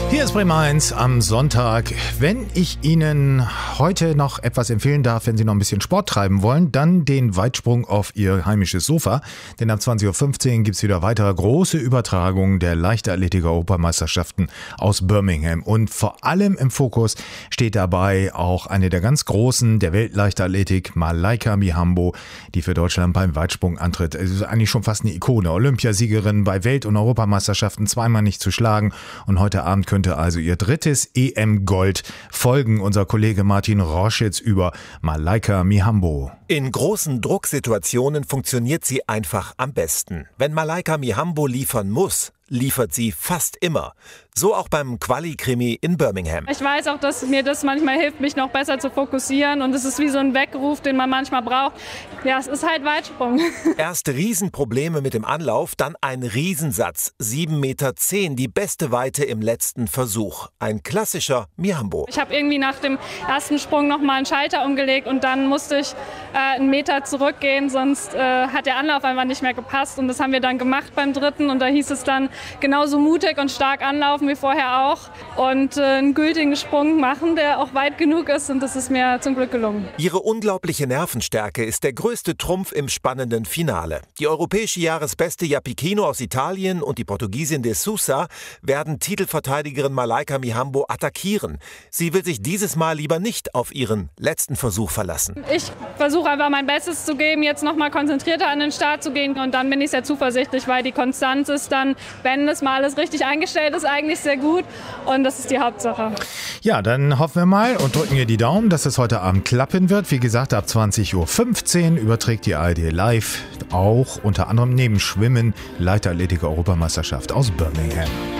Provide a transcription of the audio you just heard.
Hier ist Bremen 1 am Sonntag. Wenn ich Ihnen heute noch etwas empfehlen darf, wenn Sie noch ein bisschen Sport treiben wollen, dann den Weitsprung auf Ihr heimisches Sofa. Denn ab 20.15 Uhr gibt es wieder weitere große Übertragungen der Leichtathletik-Europameisterschaften aus Birmingham. Und vor allem im Fokus steht dabei auch eine der ganz Großen der Weltleichtathletik, Malaika Mihambo, die für Deutschland beim Weitsprung antritt. Es ist eigentlich schon fast eine Ikone. Olympiasiegerin bei Welt- und Europameisterschaften, zweimal nicht zu schlagen. Und heute Abend könnte also ihr drittes EM-Gold folgen. Unser Kollege Martin Roschitz über Malaika Mihambo. In großen Drucksituationen funktioniert sie einfach am besten. Wenn Malaika Mihambo liefern muss, liefert sie fast immer. So auch beim Quali-Krimi in Birmingham. Ich weiß auch, dass mir das manchmal hilft, mich noch besser zu fokussieren. Und es ist wie so ein Weckruf, den man manchmal braucht. Ja, es ist halt Weitsprung. Erst Riesenprobleme mit dem Anlauf, dann ein Riesensatz. 7,10 Meter, die beste Weite im letzten Versuch. Ein klassischer Mihambo. Ich habe irgendwie nach dem ersten Sprung nochmal einen Schalter umgelegt und dann musste ich einen Meter zurückgehen, sonst hat der Anlauf einfach nicht mehr gepasst. Und das haben wir dann gemacht beim dritten. Und da hieß es dann, genauso mutig und stark anlaufen wie vorher auch und einen gültigen Sprung machen, der auch weit genug ist, und das ist mir zum Glück gelungen. Ihre unglaubliche Nervenstärke ist der größte Trumpf im spannenden Finale. Die europäische Jahresbeste Japikino aus Italien und die Portugiesin de Sousa werden Titelverteidigerin Malaika Mihambo attackieren. Sie will sich dieses Mal lieber nicht auf ihren letzten Versuch verlassen. Ich versuche einfach mein Bestes zu geben, jetzt nochmal konzentrierter an den Start zu gehen, und dann bin ich sehr zuversichtlich, weil die Konstanz ist dann, wenn es mal alles richtig eingestellt ist, eigentlich sehr gut, und das ist die Hauptsache. Ja, dann hoffen wir mal und drücken ihr die Daumen, dass es heute Abend klappen wird. Wie gesagt, ab 20.15 Uhr überträgt die ARD live auch unter anderem neben Schwimmen Leichtathletik-Europameisterschaft aus Birmingham.